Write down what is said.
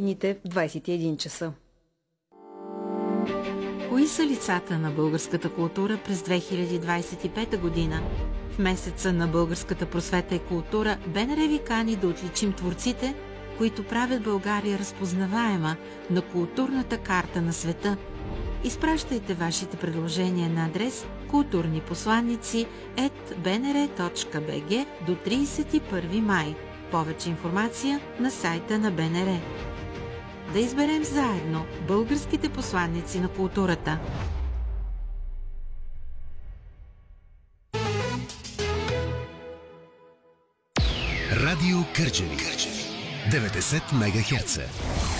будните в 21 часа. Кои са лицата на българската култура през 2025 година? В месеца на българската просвета и култура БНР ви кани да отличим творците, които правят България разпознаваема на културната карта на света. Изпращайте вашите предложения на адрес kulturniposlanici@bnr.bg до 31 май. Повече информация на сайта на БНР. Да изберем заедно българските посланици на културата. Радио Кърджали 90 МГц.